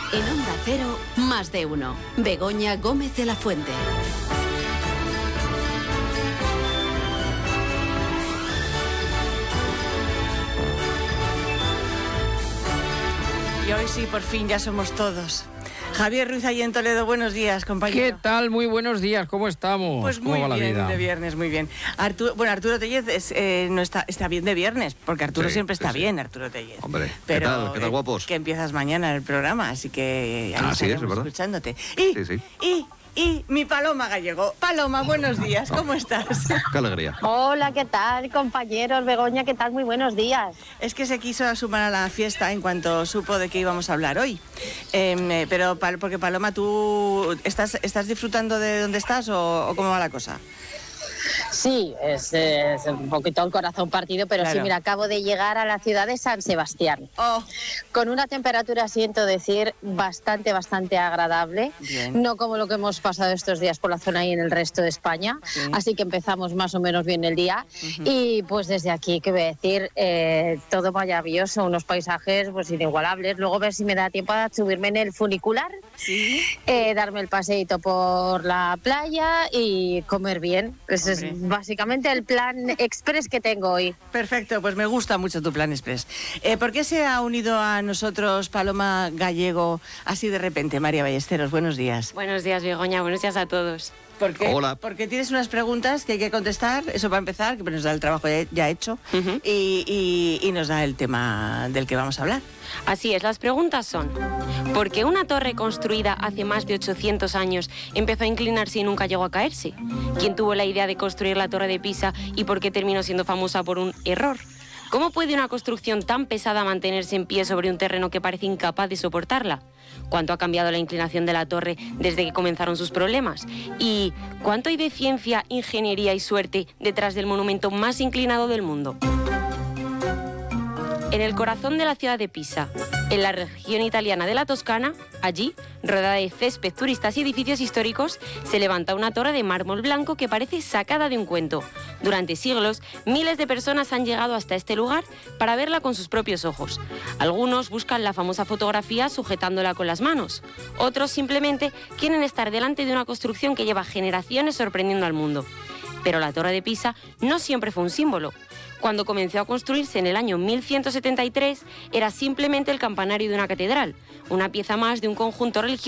En Onda Cero, Más de Uno. Begoña Gómez de la Fuente. Y hoy sí, por fin, ya somos todos. Javier Ruiz allí en Toledo, buenos días, compañero. ¿Qué tal? Muy buenos días, ¿cómo estamos? Pues muy ¿Cómo va bien, la vida? de viernes, muy bien. Arturo Tellez no está bien de viernes, porque Arturo Sí, siempre está sí. bien, Arturo Tellez. Hombre, pero, ¿qué tal, guapos? Que empiezas mañana en el programa, así que ahí Así es, estaremos ¿verdad? escuchándote. Sí. Y mi Paloma Gallego. Paloma, buenos días, ¿cómo estás? Qué alegría. Hola, ¿qué tal, compañeros? Begoña, ¿qué tal? Muy buenos días. Es que se quiso sumar a la fiesta en cuanto supo de qué íbamos a hablar hoy. Pero porque Paloma, ¿tú estás disfrutando de dónde estás o cómo va la cosa? Sí, es un poquito el corazón partido, pero Claro. sí, mira, acabo de llegar a la ciudad de San Sebastián. Oh, Con una temperatura, siento decir, bastante agradable. Bien. No como lo que hemos pasado estos días por la zona y en el resto de España. Sí. Así que empezamos más o menos bien el día. Y pues desde aquí, ¿qué voy a decir? Todo maravilloso, unos paisajes pues inigualables. Luego ver si me da tiempo a subirme en el funicular, sí. darme el paseíto por la playa y comer bien. Ese es Hombre. básicamente el plan express que tengo hoy. Perfecto, pues me gusta mucho tu plan express. ¿Por qué se ha unido a nosotros Paloma Gallego así de repente? María Ballesteros, buenos días. Buenos días, Begoña. Buenos días a todos. ¿Por qué? Hola. Porque tienes unas preguntas que hay que contestar, eso para empezar, que nos da el trabajo ya hecho, Ujú. y nos da el tema del que vamos a hablar. Así es, las preguntas son: ¿por qué una torre construida hace más de 800 años empezó a inclinarse y nunca llegó a caerse? ¿Quién tuvo la idea de construir la Torre de Pisa y por qué terminó siendo famosa por un error? ¿Cómo puede una construcción tan pesada mantenerse en pie sobre un terreno que parece incapaz de soportarla? ¿Cuánto ha cambiado la inclinación de la torre desde que comenzaron sus problemas? ¿Y cuánto hay de ciencia, ingeniería y suerte detrás del monumento más inclinado del mundo? En el corazón de la ciudad de Pisa, en la región italiana de la Toscana, allí, rodeada de césped, turistas y edificios históricos, se levanta una torre de mármol blanco que parece sacada de un cuento. Durante siglos, miles de personas han llegado hasta este lugar para verla con sus propios ojos. Algunos buscan la famosa fotografía sujetándola con las manos. Otros simplemente quieren estar delante de una construcción que lleva generaciones sorprendiendo al mundo. Pero la Torre de Pisa no siempre fue un símbolo. Cuando comenzó a construirse en el año 1173, era simplemente el campanario de una catedral, una pieza más de un conjunto religioso